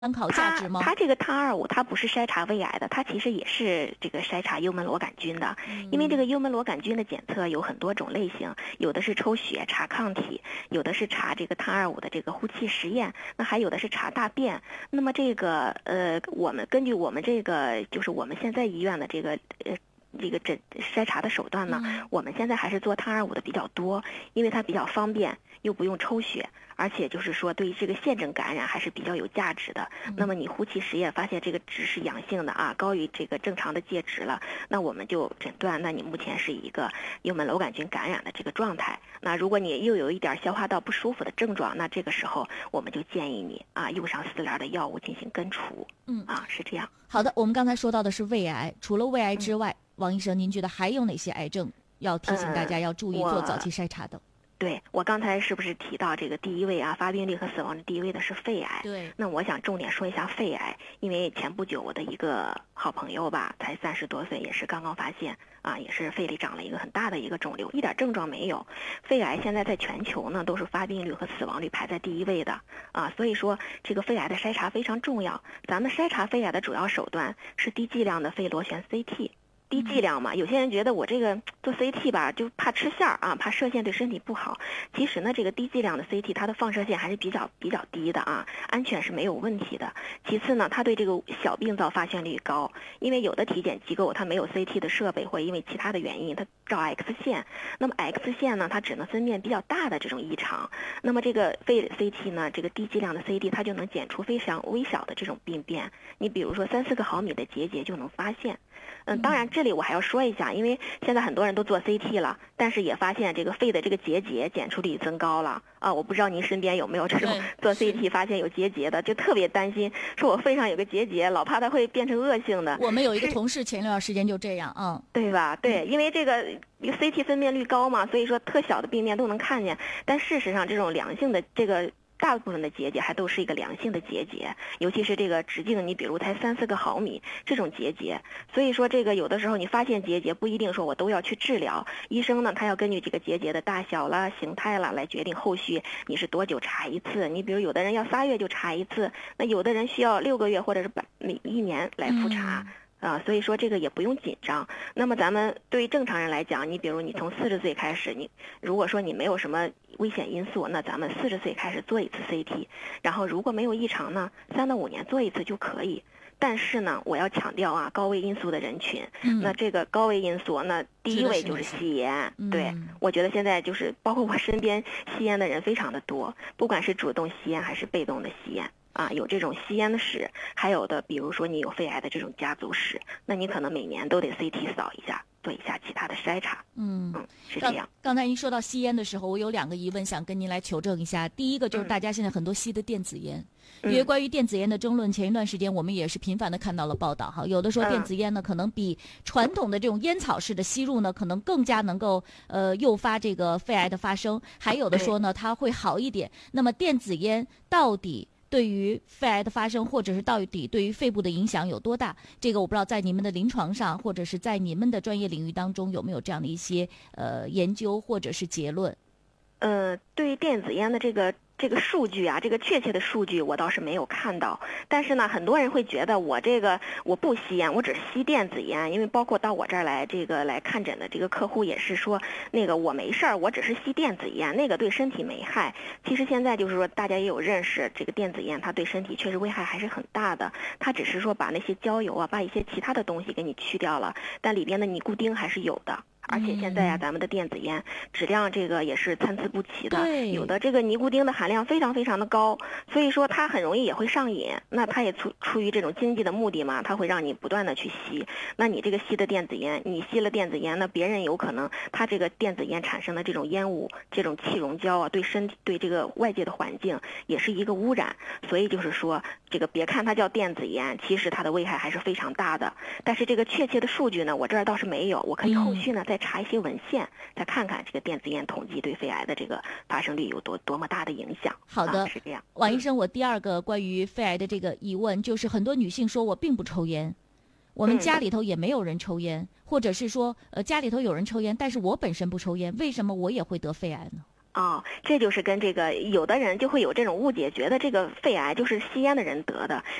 参考价值吗？ 它这个碳25它不是筛查胃癌的，它其实也是这个筛查幽门螺杆菌的。因为这个幽门螺杆菌的检测有很多种类型，有的是抽血查抗体，有的是查这个碳25的这个呼气实验，那还有的是查大便。那么这个我们根据我们这个就是我们现在医院的这个筛查的手段呢，我们现在还是做碳25的比较多，因为它比较方便，又不用抽血，而且就是说对于这个腺症感染还是比较有价值的。那么你呼气实验发现这个值是阳性的啊，高于这个正常的界值了，那我们就诊断，那你目前是一个幽门螺杆菌感染的这个状态。那如果你又有一点消化道不舒服的症状，那这个时候我们就建议你啊用上4联的药物进行根除。是这样。 好的，我们刚才说到的是胃癌，除了胃癌之外，王医生，您觉得还有哪些癌症要提醒大家要注意做早期筛查的？ 对，我刚才是不是提到这个第一位啊，发病率和死亡率第一位的是肺癌？ 对， 那我想重点说一下肺癌，因为前不久我的一个好朋友吧，才30多岁，也是刚刚发现啊，也是肺里长了一个很大的一个肿瘤，一点症状没有。肺癌现在在全球呢都是发病率和死亡率排在第一位的啊，所以说这个肺癌的筛查非常重要。咱们筛查肺癌的主要手段是低剂量的肺螺旋 CT。低剂量嘛，有些人觉得我这个做 CT 吧，就怕吃线啊，怕射线对身体不好。其实呢，这个低剂量的 CT 它的放射线还是比较低的啊，安全是没有问题的。其次呢，它对这个小病灶发现率高，因为有的体检机构它没有 CT 的设备，或因为其他的原因，它照 X 线。那么 X 线呢，它只能分辨比较大的这种异常。那么这个肺 CT 呢，这个低剂量的 CT 它就能检出非常微小的这种病变。你比如说3-4个毫米的结节就能发现。当然这里我还要说一下，因为现在很多人都做 CT 了，但是也发现这个肺的这个结节检出率增高了啊！我不知道您身边有没有这种做 CT 发现有结节的，就特别担心，说我肺上有个结节，老怕它会变成恶性的。 我们有一个同事前一段时间就这样， 对吧？对，因为这个CT 分辨率高嘛，所以说特小的病变都能看见，但事实上这种良性的这个。大部分的结节还都是一个良性的结节，尤其是这个直径你比如才3-4个毫米这种结节，所以说这个有的时候你发现结节不一定说我都要去治疗，医生呢他要根据这个结节的大小啦、形态啦来决定后续你是多久查一次。你比如有的人要3月就查一次，那有的人需要6个月或者是1年来复查。所以说这个也不用紧张。那么咱们对于正常人来讲，你比如你从40岁开始，你如果说你没有什么危险因素，那咱们40岁开始做一次 CT， 然后如果没有异常呢，3到5年做一次就可以。但是呢，我要强调啊，高危因素的人群，那这个高危因素，那第一位就是吸烟。对，我觉得现在就是包括我身边吸烟的人非常的多，不管是主动吸烟还是被动的吸烟。有这种吸烟的史，还有的比如说你有肺癌的这种家族史，那你可能每年都得 CT 扫一下，做一下其他的筛查。是这样。 刚才您说到吸烟的时候，我有2个疑问想跟您来求证一下。第一个就是大家现在很多吸的电子烟，因为关于电子烟的争论，前一段时间我们也是频繁的看到了报道哈。有的说电子烟呢，可能比传统的这种烟草式的吸入呢，可能更加能够诱发这个肺癌的发生。还有的说呢，它会好一点。那么电子烟到底对于肺癌的发生，或者是到底对于肺部的影响有多大？这个我不知道在你们的临床上，或者是在你们的专业领域当中有没有这样的一些研究或者是结论？ 对于电子烟的这个数据啊，这个确切的数据我倒是没有看到。但是呢，很多人会觉得我不吸烟，我只吸电子烟。因为包括到我这儿来来看诊的这个客户也是说，那个我没事儿，我只是吸电子烟，那个对身体没害。其实现在就是说大家也有认识，这个电子烟它对身体确实危害还是很大的。它只是说把那些焦油啊，把一些其他的东西给你去掉了，但里边的尼古丁还是有的。而且现在咱们的电子烟质量这个也是参差不齐的，有的这个尼古丁的含量非常非常的高，所以说它很容易也会上瘾。那它也出于这种经济的目的嘛，它会让你不断的去吸。那你这个吸的电子烟，你吸了电子烟，那别人有可能他这个电子烟产生的这种烟雾、这种气溶胶啊，对身体对这个外界的环境也是一个污染。所以就是说，这个别看它叫电子烟，其实它的危害还是非常大的。但是这个确切的数据呢，我这儿倒是没有，我可以后续呢再查一些文献，再看看这个电子烟统计对肺癌的这个发生率有多么大的影响。 好的， 是这样。 王医生，我第2个关于肺癌的这个疑问就是，很多女性说我并不抽烟，我们家里头也没有人抽烟，或者是说家里头有人抽烟，但是我本身不抽烟，为什么我也会得肺癌呢？ 哦，这就是跟这个有的人就会有这种误解，觉得这个肺癌就是吸烟的人得的。